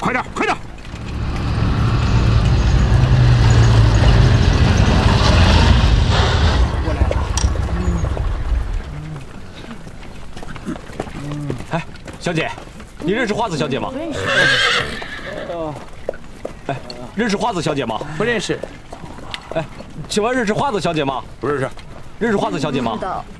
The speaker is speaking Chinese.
快点，快点！ 我来了。 哎，小姐，你认识花子小姐吗？ 不认识。 哎，认识花子小姐吗？ 不认识。 哎，请问认识花子小姐吗？ 不认识。 认识花子小姐吗？ 不知道。